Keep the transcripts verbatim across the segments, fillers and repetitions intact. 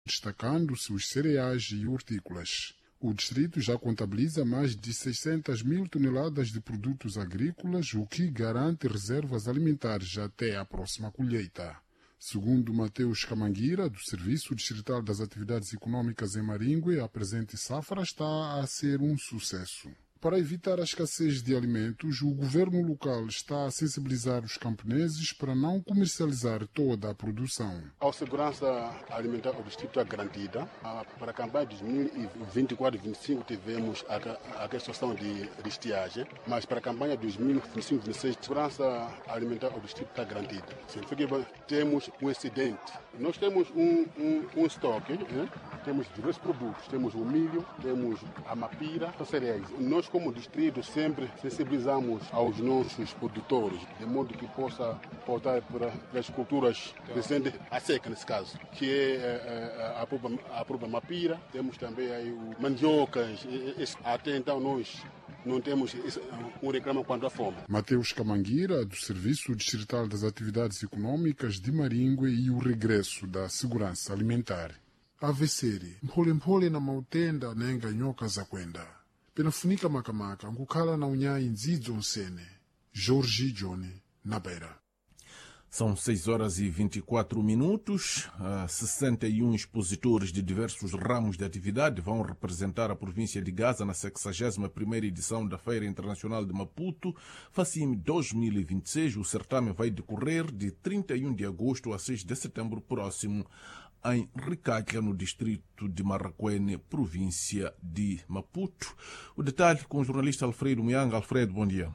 destacando-se os cereais e hortícolas. O distrito já contabiliza mais de seiscentas mil toneladas de produtos agrícolas, o que garante reservas alimentares até a próxima colheita. Segundo Mateus Camanguira, do Serviço Distrital das Atividades Econômicas em Maringue, a presente safra está a ser um sucesso. Para evitar a escassez de alimentos, o governo local está a sensibilizar os camponeses para não comercializar toda a produção. A segurança alimentar do distrito é garantida. Para a campanha de dois mil e vinte e quatro dois mil e vinte e cinco tivemos a, a questão de estiagem, mas para a campanha de dois mil e vinte e cinco dois mil e vinte e seis a segurança alimentar do distrito está garantida. Significa que temos um excedente. Nós temos um, um, um estoque, né? Temos diversos produtos, temos o milho, temos a mapira, os cereais. Nós, como distrito, sempre sensibilizamos aos nossos produtores, de modo que possa voltar para as culturas recentes, a seca nesse caso, que é a própria, a própria mapira, temos também aí o mandiocas, até então nós não temos um reclamo quanto à fome. Mateus Camanguira, do Serviço Distrital das Atividades Econômicas de Maringue, e o regresso da segurança alimentar. Aveseri mpholemphole na mautenda nenga nyoka za kwenda penafunika makamaka nkukhala na unyayi ndzidzo nsene. Jorge Johnny na Beira. São seis horas e vinte e quatro minutos. Uh, sessenta e um expositores de diversos ramos de atividade vão representar a província de Gaza na sexagésima primeira edição da Feira Internacional de Maputo, FACIM dois mil e vinte e seis. O certame vai decorrer de trinta e um de agosto a seis de setembro próximo, em Ricatla, no distrito de Marraquene, província de Maputo. O detalhe com o jornalista Alfredo Mianga. Alfredo, bom dia.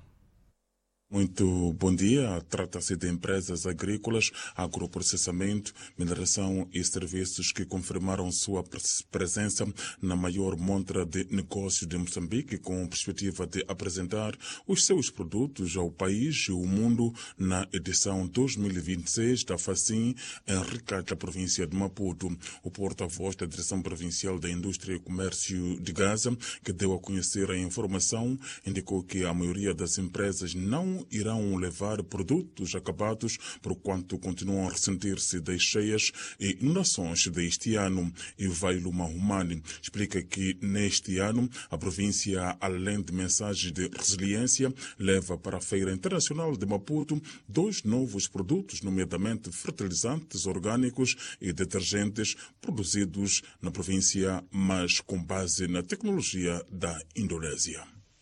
Muito bom dia. Trata-se de empresas agrícolas, agroprocessamento, mineração e serviços que confirmaram sua presença na maior montra de negócios de Moçambique, com perspectiva de apresentar os seus produtos ao país e ao mundo na edição dois mil e vinte e seis da FACIM em Ricatla, província de Maputo. O porta-voz da Direção Provincial da Indústria e Comércio de Gaza, que deu a conhecer a informação, indicou que a maioria das empresas não irão levar produtos acabados, porquanto continuam a ressentir-se das cheias e inundações deste ano. E Vailo Mahumani explica que neste ano a província, além de mensagens de resiliência, leva para a Feira Internacional de Maputo dois novos produtos, nomeadamente fertilizantes orgânicos e detergentes produzidos na província, mas com base na tecnologia da Indonésia.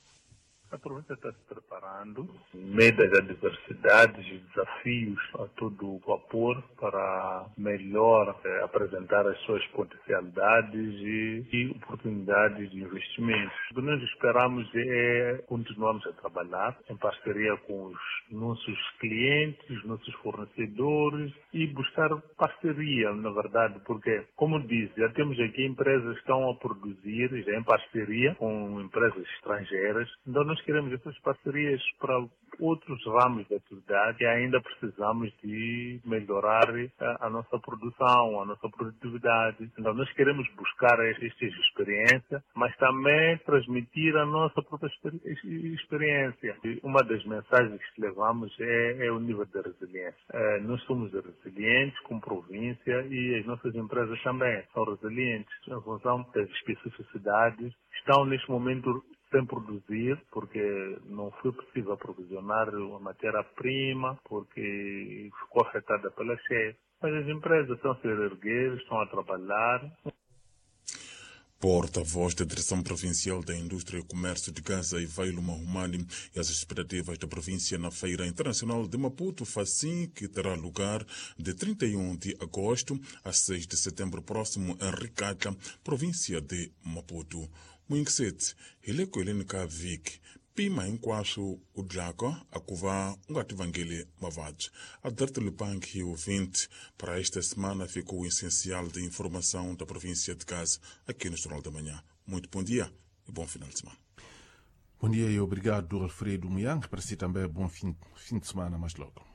A província está se preparando, no meio das adversidades e desafios a todo vapor, para melhor eh, apresentar as suas potencialidades e, e oportunidades de investimentos. O que nós esperamos é continuarmos a trabalhar em parceria com os nossos clientes, nossos fornecedores e buscar parceria, na verdade, porque, como disse, já temos aqui empresas que estão a produzir, já em parceria com empresas estrangeiras, então nós queremos essas parcerias para outros ramos de atividade e ainda precisamos de melhorar a, a nossa produção, a nossa produtividade. Então nós queremos buscar estas experiências, mas também transmitir a nossa própria experiência. E uma das mensagens que levamos é, é o nível de resiliência. É, nós somos resilientes como província e as nossas empresas também são resilientes em função das especificidades. Estão neste momento sem produzir, porque não foi possível aprovisionar a matéria-prima, porque ficou afetada pela cheia. Mas as empresas estão a se erguer, estão a trabalhar. Porta-voz da Direção Provincial da Indústria e Comércio de Gaza, Ivailo Mahumani, e as expectativas da província na Feira Internacional de Maputo, FACIM, que terá lugar de trinta e um de agosto a seis de setembro próximo em Ricatla, província de Maputo. Muinkseti hileko hileni ka vhiki pima hinkwaswo u dlaka a ku va u nga tivangeli mavabyi. A Dirty Lupank e ouvinte, para esta semana ficou o essencial de informação da província de Gaza aqui no Jornal da Manhã. Muito bom dia e bom final de semana. Bom dia e obrigado, Alfredo Miang. Para si também bom fim, fim de semana mais logo.